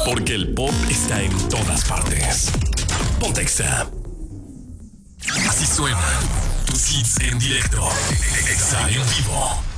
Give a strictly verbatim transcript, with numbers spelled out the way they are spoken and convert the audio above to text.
Porque el pop está en todas partes. Ponte Exa. Así suena tus hits en directo. Exa en vivo.